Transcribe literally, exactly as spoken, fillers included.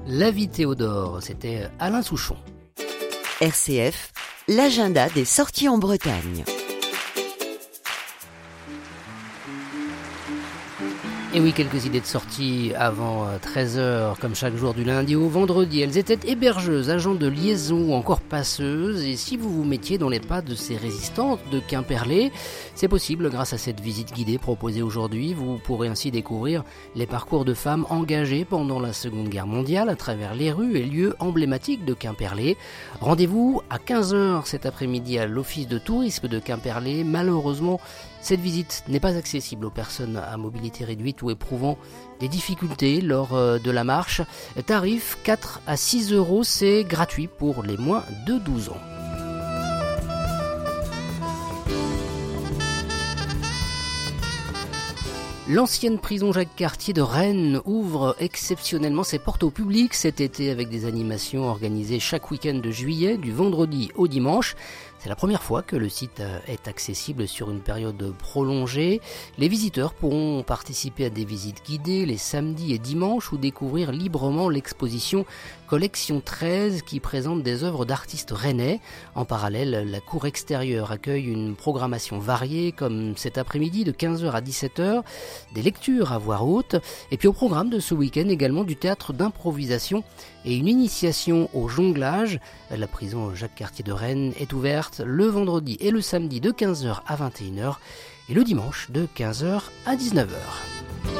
La vie Théodore, c'était Alain Souchon. R C F, l'agenda des sorties en Bretagne. Et oui, quelques idées de sortie avant treize heures, comme chaque jour du lundi au vendredi. Elles étaient hébergeuses, agents de liaison ou encore passeuses. Et si vous vous mettiez dans les pas de ces résistantes de Quimperlé, c'est possible grâce à cette visite guidée proposée aujourd'hui. Vous pourrez ainsi découvrir les parcours de femmes engagées pendant la Seconde Guerre mondiale à travers les rues et lieux emblématiques de Quimperlé. Rendez-vous à quinze heures cet après-midi à l'Office de tourisme de Quimperlé. Malheureusement, cette visite n'est pas accessible aux personnes à mobilité réduite ou éprouvant des difficultés lors de la marche. Tarif quatre à six euros, c'est gratuit pour les moins de douze ans. L'ancienne prison Jacques-Cartier de Rennes ouvre exceptionnellement ses portes au public cet été avec des animations organisées chaque week-end de juillet, du vendredi au dimanche. C'est la première fois que le site est accessible sur une période prolongée. Les visiteurs pourront participer à des visites guidées les samedis et dimanches ou découvrir librement l'exposition Collection treize qui présente des œuvres d'artistes rennais. En parallèle, la cour extérieure accueille une programmation variée comme cet après-midi de quinze heures à dix-sept heures, des lectures à voix haute et puis au programme de ce week-end également du théâtre d'improvisation et une initiation au jonglage. La prison Jacques-Cartier de Rennes est ouverte le vendredi et le samedi de quinze heures à vingt et une heures et le dimanche de quinze heures à dix-neuf heures.